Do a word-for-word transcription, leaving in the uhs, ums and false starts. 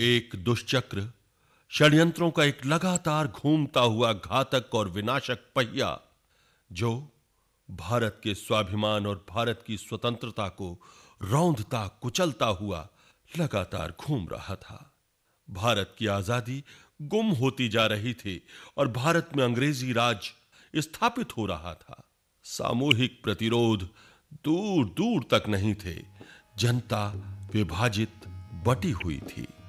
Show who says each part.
Speaker 1: एक दुष्चक्र, षड्यंत्रों का एक लगातार घूमता हुआ घातक और विनाशक पहिया, जो भारत के स्वाभिमान और भारत की स्वतंत्रता को रौंदता कुचलता हुआ लगातार घूम रहा था। भारत की आजादी गुम होती जा रही थी और भारत में अंग्रेजी राज स्थापित हो रहा था। सामूहिक प्रतिरोध दूर दूर तक नहीं थे। जनता विभाजित, बटी हुई थी।